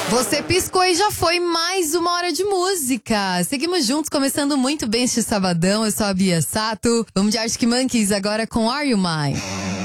Você piscou e já foi mais uma hora de música. Seguimos juntos, começando muito bem este sabadão. Eu sou a Bia Sato. Vamos de Arctic Monkeys agora com Are You Mine?